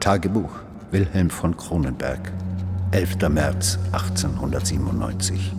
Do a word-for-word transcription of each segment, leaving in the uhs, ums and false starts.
Tagebuch Wilhelm von Cronenberg, elfter März achtzehnhundertsiebenundneunzig.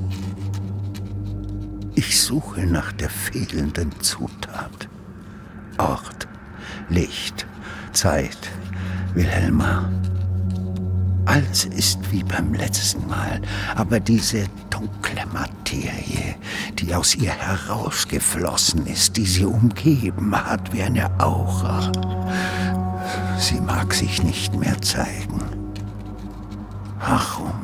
Ich suche nach der fehlenden Zutat. Ort, Licht, Zeit, Wilhelma. Alles ist wie beim letzten Mal, aber diese dunkle Materie, die aus ihr herausgeflossen ist, die sie umgeben hat wie eine Aura, sie mag sich nicht mehr zeigen. Warum?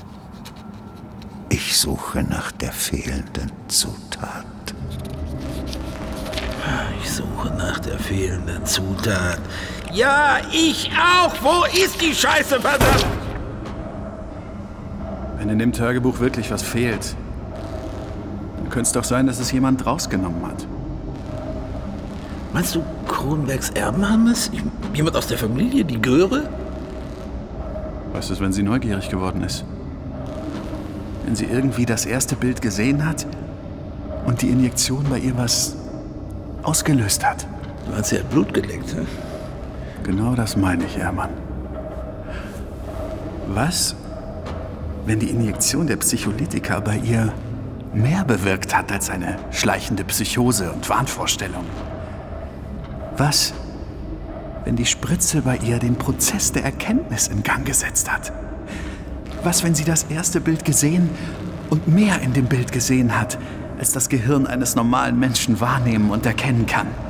Ich suche nach der fehlenden Zutat. Ich suche nach der fehlenden Zutat. Ja, ich auch! Wo ist die Scheiße, verdammt? Wenn in dem Tagebuch wirklich was fehlt, dann könnte es doch sein, dass es jemand rausgenommen hat. Meinst du, Cronenbergs Erben haben es? Jemand aus der Familie, die Göre? Was ist, wenn sie neugierig geworden ist? Wenn sie irgendwie das erste Bild gesehen hat und die Injektion bei ihr was ausgelöst hat. Du meinst, sie hat Blut geleckt, ne? Genau das meine ich, Hermann. Was, wenn die Injektion der Psycholytika bei ihr mehr bewirkt hat als eine schleichende Psychose und Wahnvorstellung? Was, wenn die Spritze bei ihr den Prozess der Erkenntnis in Gang gesetzt hat? Was, wenn sie das erste Bild gesehen und mehr in dem Bild gesehen hat, als das Gehirn eines normalen Menschen wahrnehmen und erkennen kann?